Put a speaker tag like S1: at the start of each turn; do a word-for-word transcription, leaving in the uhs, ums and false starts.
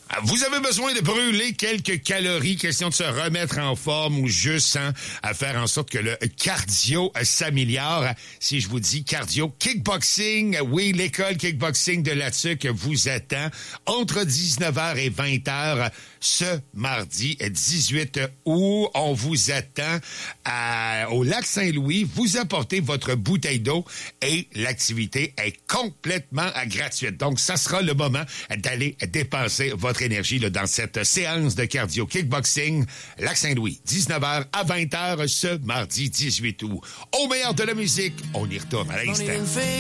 S1: Vous avez besoin de brûler quelques calories, question de se remettre en forme ou juste hein, à faire en sorte que le cardio s'améliore. Si je vous dis cardio kickboxing, oui, l'école kickboxing de la T U C vous attend entre dix-neuf heures et vingt heures ce mardi dix-huit août. On vous attend à, au lac Saint-Louis. Vous apportez votre bouteille d'eau et l'activité est complètement gratuite. Donc, ça sera le moment d'aller dépenser votre énergie là, dans cette séance de cardio kickboxing. Lac Saint-Louis, dix-neuf heures à vingt heures ce mardi dix-huit août. Au meilleur de la musique, on y retourne à l'instant.